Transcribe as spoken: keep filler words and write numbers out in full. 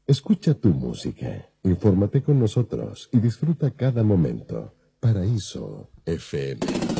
Escucha tu música, infórmate con nosotros y disfruta cada momento. Paraíso F M.